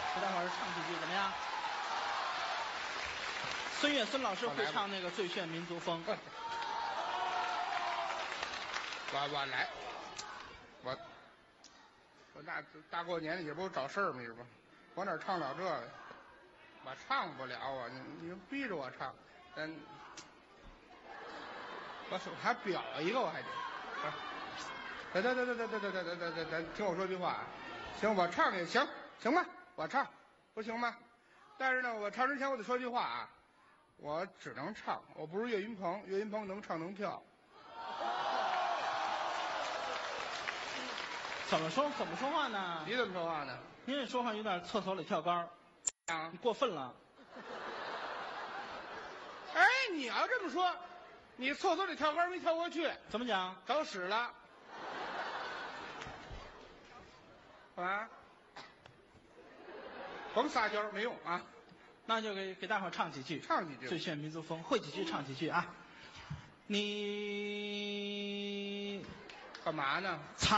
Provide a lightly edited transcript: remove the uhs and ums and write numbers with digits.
给大伙儿唱几句怎么样？孙越孙老师会唱那个《最炫民族风》。 我来，我大过年的也不找事儿嘛，是吧？我哪唱了这个？我唱不了啊！你逼着我唱，我还表一个，我还得。得，听我说句话啊！行，我唱也行，行吧？我唱，不行吗？但是呢，我唱之前我得说句话啊，我只能唱，我不是岳云鹏，岳云鹏能唱能跳。 怎么说话呢？ 你怎么说话呢？ 您这说话有点厕所里跳高，你过分了。 哎，你要这么说，你厕所里跳高没跳过去， 怎么讲？ 找屎了。干嘛？甭撒娇，没用啊！ 那就给大伙儿唱几句， 唱几句。 最炫民族风，会几句唱几句啊！你干嘛呢？ 藏